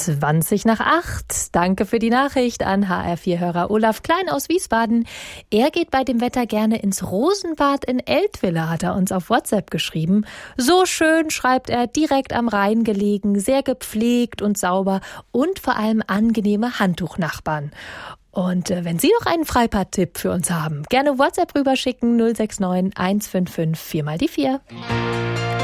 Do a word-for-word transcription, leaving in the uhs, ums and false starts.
zwanzig nach acht. Danke für die Nachricht an H R vier-Hörer Olaf Klein aus Wiesbaden. Er geht bei dem Wetter gerne ins Rosenbad in Eltville, hat er uns auf WhatsApp geschrieben. So schön, schreibt er, direkt am Rhein gelegen, sehr gepflegt und sauber und vor allem angenehme Handtuchnachbarn. Und äh, wenn Sie noch einen Freibad-Tipp für uns haben, gerne WhatsApp rüberschicken null sechs neun eins fünf fünf vier mal die vier.